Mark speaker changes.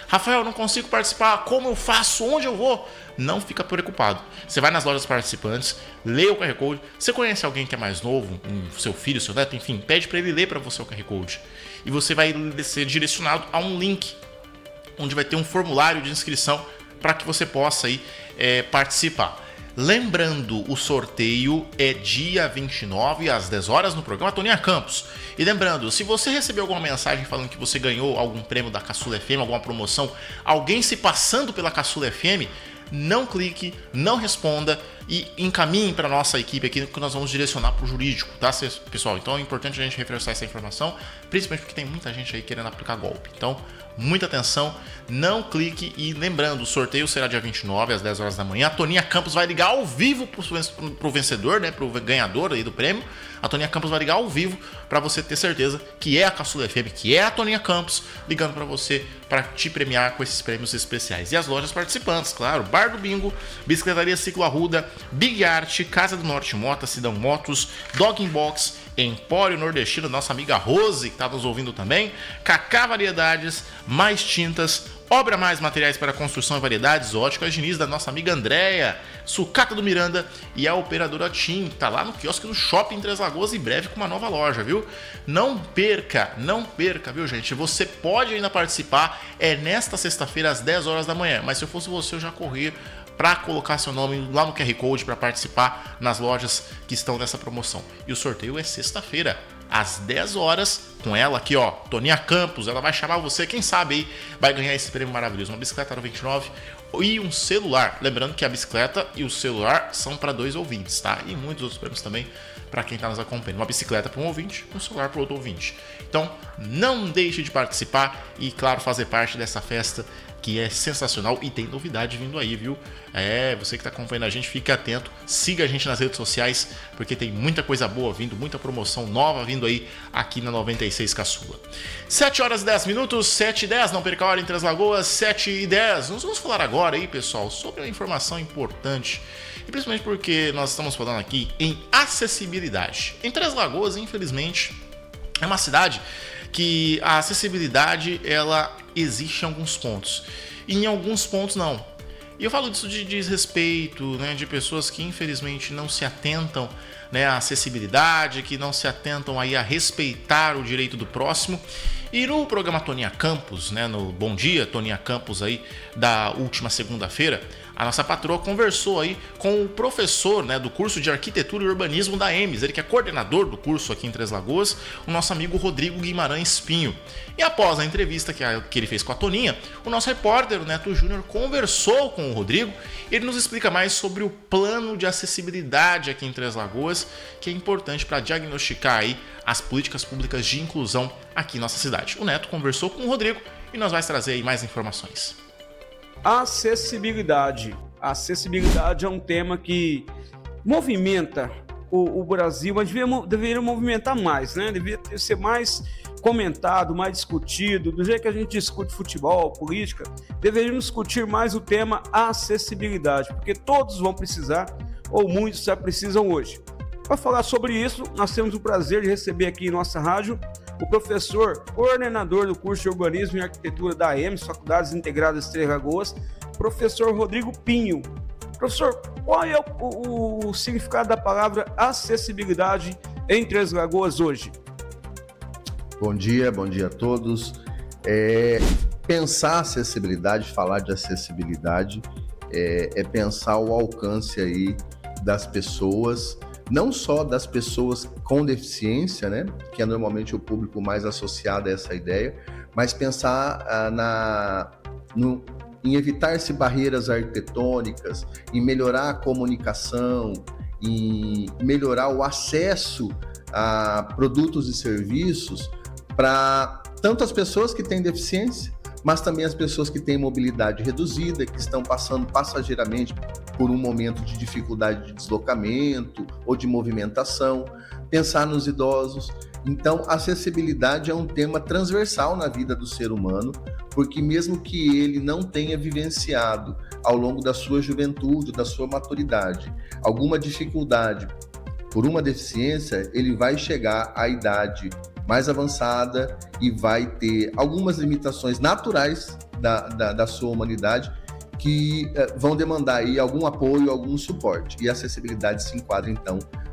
Speaker 1: Rafael, não consigo participar, como eu faço, onde eu vou? Não fica preocupado. Você vai nas lojas participantes, lê o QR Code. Você conhece alguém que é mais novo, seu filho, seu neto, enfim, pede para ele ler para você o QR Code. E você vai ser direcionado a um link, onde vai ter um formulário de inscrição para que você possa aí, participar. Lembrando, o sorteio é dia 29 às 10 horas no programa Toninha Campos. E lembrando, se você recebeu alguma mensagem falando que você ganhou algum prêmio da Caçula FM, alguma promoção, alguém se passando pela Caçula FM, não clique, não responda e encaminhe para a nossa equipe aqui que nós vamos direcionar para o jurídico, tá, pessoal? Então é importante a gente reforçar essa informação, principalmente porque tem muita gente aí querendo aplicar golpe. Então, muita atenção, não clique e lembrando, o sorteio será dia 29 às 10 horas da manhã. A Toninha Campos vai ligar ao vivo pro vencedor, né, pro ganhador aí do prêmio. A Toninha Campos vai ligar ao vivo para você ter certeza que é a Caçula FM, que é a Toninha Campos ligando para você para te premiar com esses prêmios especiais. E as lojas participantes, claro, Bar do Bingo, Bicicletaria Ciclo Arruda, Big Art, Casa do Norte Mota, Sidão Motos, Dog Box, Empório Nordestino, nossa amiga Rose, que está nos ouvindo também, Cacá Variedades, Mais Tintas, Obra Mais Materiais para Construção e Variedades, Óticas Diniz, da nossa amiga Andréia, Sucata do Miranda e a Operadora TIM, tá lá no quiosque do Shopping Três Lagoas, em breve com uma nova loja, viu? Não perca, viu, gente? Você pode ainda participar, é nesta sexta-feira às 10 horas da manhã, mas se eu fosse você, eu já corria para colocar seu nome lá no QR Code para participar nas lojas que estão nessa promoção. E o sorteio é sexta-feira, às 10 horas, com ela aqui, ó, Toninha Campos. Ela vai chamar você, quem sabe aí vai ganhar esse prêmio maravilhoso. Uma bicicleta 99 e um celular. Lembrando que a bicicleta e o celular são para 2 ouvintes, tá? E muitos outros prêmios também para quem está nos acompanhando. Uma bicicleta para um ouvinte, um celular para outro ouvinte. Então, não deixe de participar e, claro, fazer parte dessa festa que é sensacional e tem novidade vindo aí, viu? Você que está acompanhando a gente, fique atento, siga a gente nas redes sociais, porque tem muita coisa boa vindo, muita promoção nova vindo aí aqui na 96 Caçula. 7 horas e 10 minutos, 7 e 10, não perca a hora em Três Lagoas, 7 e 10. Nós vamos falar agora aí, pessoal, sobre uma informação importante, e principalmente porque nós estamos falando aqui em acessibilidade. Em Três Lagoas, infelizmente, é uma cidade que a acessibilidade ela existe em alguns pontos e em alguns pontos não. E eu falo disso de desrespeito, né, de pessoas que infelizmente não se atentam, né, à acessibilidade, que não se atentam aí a respeitar o direito do próximo. E no programa Toninha Campos, né, no Bom Dia Toninha Campos aí da última segunda-feira, a nossa patroa conversou aí com o professor, né, do curso de Arquitetura e Urbanismo da EMES, ele que é coordenador do curso aqui em Três Lagoas, o nosso amigo Rodrigo Guimarães Pinho. E após a entrevista que ele fez com a Toninha, o nosso repórter, o Neto Júnior, conversou com o Rodrigo e ele nos explica mais sobre o plano de acessibilidade aqui em Três Lagoas, que é importante para diagnosticar aí as políticas públicas de inclusão aqui em nossa cidade. O Neto conversou com o Rodrigo e nós vamos trazer aí mais informações.
Speaker 2: Acessibilidade. Acessibilidade é um tema que movimenta o Brasil, mas deveria movimentar mais, né? Deveria ser mais comentado, mais discutido, do jeito que a gente discute futebol, política, deveríamos discutir mais o tema acessibilidade, porque todos vão precisar, ou muitos já precisam hoje. Para falar sobre isso, nós temos o prazer de receber aqui em nossa rádio o professor coordenador do curso de Urbanismo e Arquitetura da EMES, Faculdades Integradas de Três Lagoas, professor Rodrigo Pinho. Professor, qual é o significado da palavra acessibilidade em Três Lagoas hoje?
Speaker 3: Bom dia a todos. Pensar acessibilidade, falar de acessibilidade, é pensar o alcance aí das pessoas, não só das pessoas com deficiência, né, que é normalmente o público mais associado a essa ideia, mas pensar em evitar-se barreiras arquitetônicas, em melhorar a comunicação, em melhorar o acesso a produtos e serviços para tanto as pessoas que têm deficiência, mas também as pessoas que têm mobilidade reduzida, que estão passando passageiramente por um momento de dificuldade de deslocamento ou de movimentação, pensar nos idosos. Então, acessibilidade é um tema transversal na vida do ser humano, porque mesmo que ele não tenha vivenciado ao longo da sua juventude, da sua maturidade, alguma dificuldade por uma deficiência, ele vai chegar à idade mais avançada e vai ter algumas limitações naturais da sua humanidade que vão demandar aí algum apoio, algum suporte. E a acessibilidade se enquadra, então,